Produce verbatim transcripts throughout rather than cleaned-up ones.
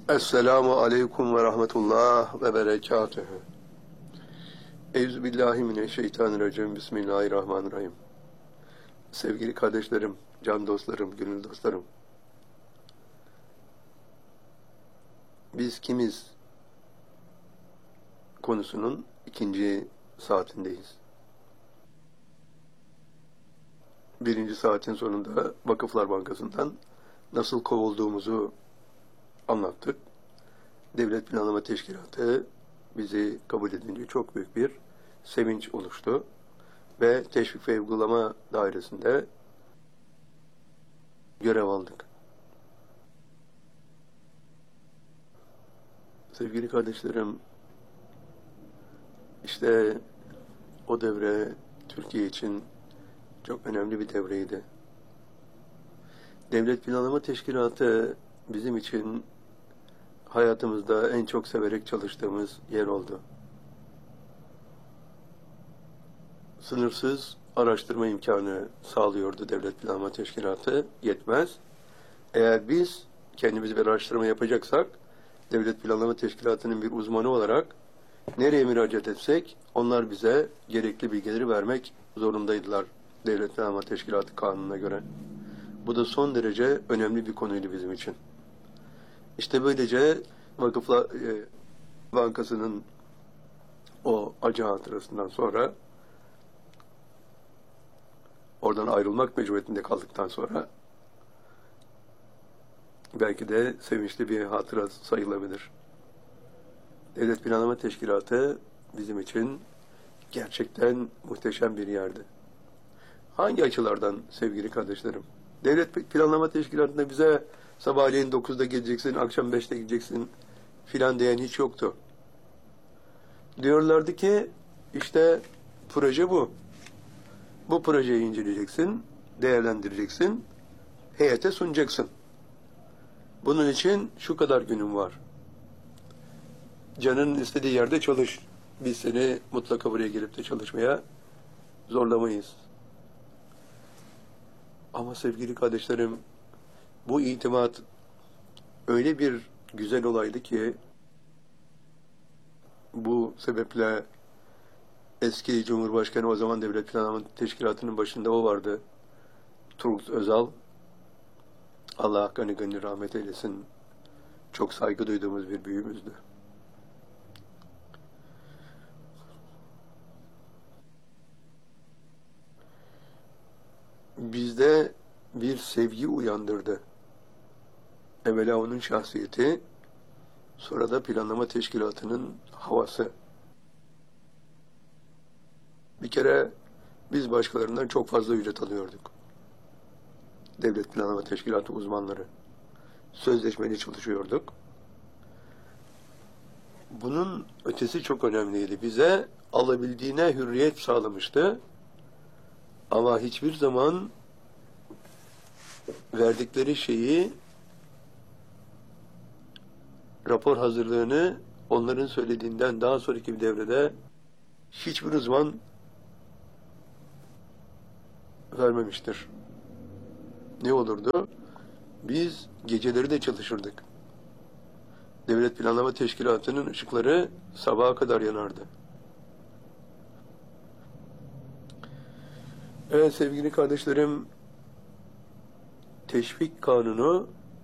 Esselamu aleyküm ve rahmetullah ve berekatühü. Euzubillahimineşşeytanirracim. Bismillahirrahmanirrahim. Sevgili kardeşlerim, can dostlarım, gönül dostlarım. Biz kimiz konusunun ikinci saatindeyiz. Birinci saatin sonunda Vakıflar Bankası'ndan nasıl kovulduğumuzu anlattık. Devlet Planlama Teşkilatı bizi kabul edince çok büyük bir sevinç oluştu. Ve Teşvik ve Uygulama Dairesi'nde görev aldık. Sevgili kardeşlerim, işte o devre Türkiye için çok önemli bir devreydi. Devlet Planlama Teşkilatı bizim için hayatımızda en çok severek çalıştığımız yer oldu. Sınırsız araştırma imkanı sağlıyordu Devlet Planlama Teşkilatı. Yetmez. Eğer biz kendimiz bir araştırma yapacaksak, Devlet Planlama Teşkilatı'nın bir uzmanı olarak nereye müracaat etsek, onlar bize gerekli bilgileri vermek zorundaydılar Devlet Planlama Teşkilatı kanununa göre. Bu da son derece önemli bir konuydu bizim için. İşte böylece Vakıflar e, Bankası'nın o acı hatırasından sonra, oradan ayrılmak mecburiyetinde kaldıktan sonra belki de sevinçli bir hatıra sayılabilir. Devlet Planlama Teşkilatı bizim için gerçekten muhteşem bir yerdi. Hangi açılardan sevgili kardeşlerim? Devlet Planlama Teşkilatı'nda bize sabahleyin dokuzda geleceksin, akşam beşte gideceksin filan diyen hiç yoktu. Diyorlardı ki işte proje bu. Bu projeyi inceleyeceksin, değerlendireceksin, heyete sunacaksın. Bunun için şu kadar günün var. Canının istediği yerde çalış. Biz seni mutlaka buraya gelip de çalışmaya zorlamayız. Ama sevgili kardeşlerim, bu itimat öyle bir güzel olaydı ki, bu sebeple eski Cumhurbaşkanı, o zaman Devlet Planlama Teşkilatı'nın başında o vardı, Turgut Özal. Allah gani gani rahmet eylesin. Çok saygı duyduğumuz bir büyüğümüzdü. Bizde bir sevgi uyandırdı. Evvela onun şahsiyeti, sonra da Planlama Teşkilatı'nın havası. Bir kere biz başkalarından çok fazla ücret alıyorduk. Devlet Planlama Teşkilatı uzmanları. Sözleşmeli çalışıyorduk. Bunun ötesi çok önemliydi. Bize alabildiğine hürriyet sağlamıştı. Ama hiçbir zaman verdikleri şeyi, rapor hazırlığını onların söylediğinden daha sonraki bir devrede hiçbir uzman vermemiştir. Ne olurdu? Biz geceleri de çalışırdık. Devlet Planlama Teşkilatı'nın ışıkları sabaha kadar yanardı. Evet sevgili kardeşlerim, Teşvik Kanunu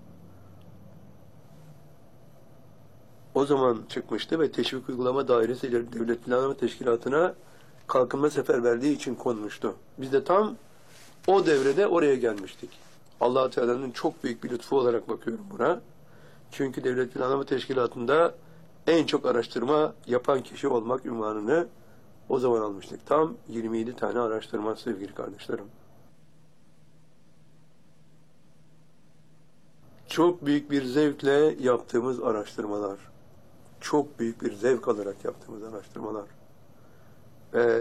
o zaman çıkmıştı ve Teşvik Uygulama Dairesi ile Devlet Planlama Teşkilatı'na kalkınma seferberliği için konmuştu. Biz de tam o devrede oraya gelmiştik. Allah-u Teala'nın çok büyük bir lütfu olarak bakıyorum buna. Çünkü Devlet Planlama Teşkilatı'nda en çok araştırma yapan kişi olmak unvanını o zaman almıştık. Tam yirmi yedi tane araştırma sevgili kardeşlerim. Çok büyük bir zevkle yaptığımız araştırmalar. Çok büyük bir zevk alarak yaptığımız araştırmalar. Ve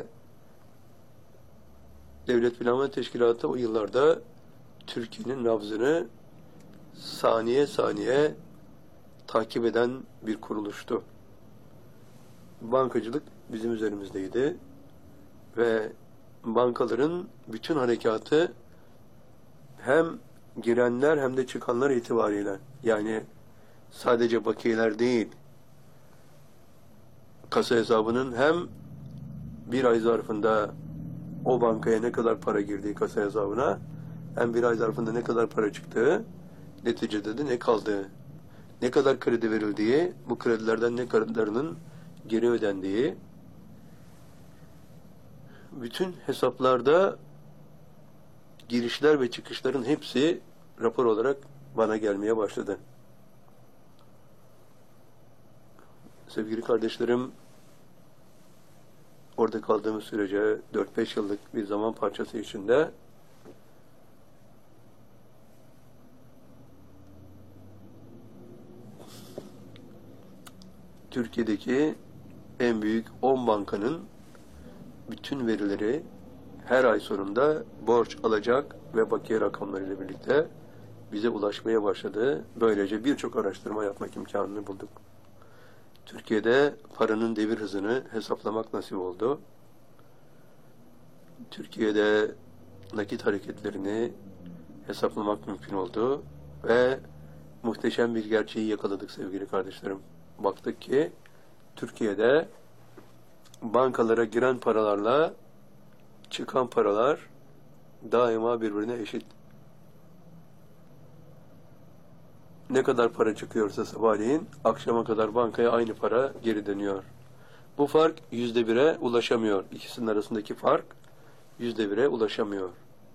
Devlet Planlama Teşkilatı o yıllarda Türkiye'nin nabzını saniye saniye takip eden bir kuruluştu. Bankacılık bizim üzerimizdeydi ve bankaların bütün harekatı hem girenler hem de çıkanlar itibariyle, yani sadece bakiyeler değil, kasa hesabının hem bir ay zarfında o bankaya ne kadar para girdiği kasa hesabına, hem bir ay zarfında ne kadar para çıktığı, neticede de ne kaldığı, ne kadar kredi verildiği, bu kredilerden ne kadarının geri ödendiği, bütün hesaplarda girişler ve çıkışların hepsi rapor olarak bana gelmeye başladı. Sevgili kardeşlerim, orada kaldığımız sürece dört beş yıllık bir zaman parçası içinde Türkiye'deki en büyük on bankanın bütün verileri her ay sonunda borç alacak ve bakiye rakamlarıyla birlikte bize ulaşmaya başladı. Böylece birçok araştırma yapmak imkanını bulduk. Türkiye'de paranın devir hızını hesaplamak nasip oldu. Türkiye'de nakit hareketlerini hesaplamak mümkün oldu ve muhteşem bir gerçeği yakaladık sevgili kardeşlerim. Baktık ki Türkiye'de bankalara giren paralarla çıkan paralar daima birbirine eşit. Ne kadar para çıkıyorsa sabahleyin, akşama kadar bankaya aynı para geri dönüyor. Bu fark yüzde bire ulaşamıyor. İkisinin arasındaki fark yüzde bire ulaşamıyor.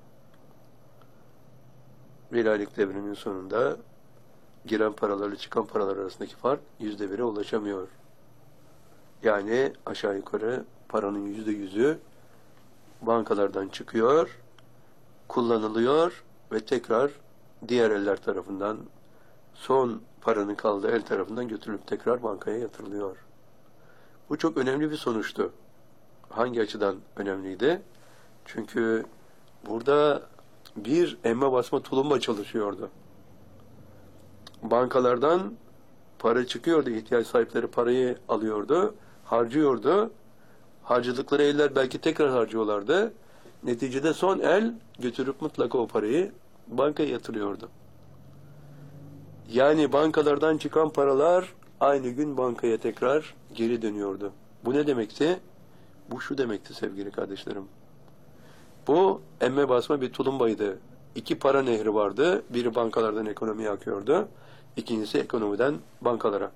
Bir aylık devrimin sonunda giren paralarla çıkan paralar arasındaki fark yüzde bire ulaşamıyor. Yani aşağı yukarı paranın yüzde yüzü bankalardan çıkıyor, kullanılıyor ve tekrar diğer eller tarafından, son paranın kaldığı el tarafından götürülüp tekrar bankaya yatırılıyor. Bu çok önemli bir sonuçtu. Hangi açıdan önemliydi? Çünkü burada bir emme basma tulumba çalışıyordu. Bankalardan para çıkıyordu, ihtiyaç sahipleri parayı alıyordu, harcıyordu. Harcadıkları eller belki tekrar harcıyorlardı. Neticede son el götürüp mutlaka o parayı bankaya yatırıyordu. Yani bankalardan çıkan paralar aynı gün bankaya tekrar geri dönüyordu. Bu ne demekti? Bu şu demekti sevgili kardeşlerim. Bu emme basma bir tulumbaydı. İki para nehri vardı. Biri bankalardan ekonomiye akıyordu. İkincisi ekonomiden bankalara.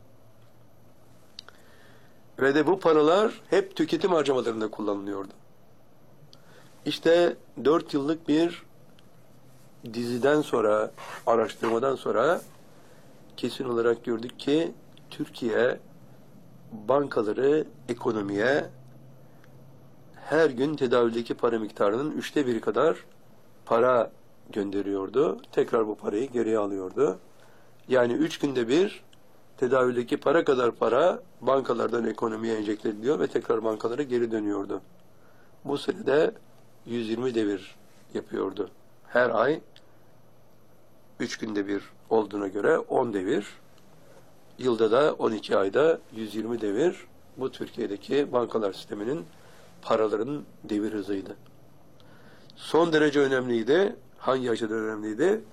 Ve de bu paralar hep tüketim harcamalarında kullanılıyordu. İşte dört yıllık bir diziden sonra, araştırmadan sonra kesin olarak gördük ki Türkiye bankaları ekonomiye her gün tedavüldeki para miktarının üçte biri kadar para gönderiyordu. Tekrar bu parayı geriye alıyordu. Yani üç günde bir tedavüldeki para kadar para bankalardan ekonomiye enjekte ediliyor ve tekrar bankalara geri dönüyordu. Bu senede yüz yirmi devir yapıyordu. Her ay üç günde bir olduğuna göre on devir. Yılda da on iki ayda yüz yirmi devir. Bu Türkiye'deki bankalar sisteminin paraların devir hızıydı. Son derece önemliydi. Hangi açıdan önemliydi?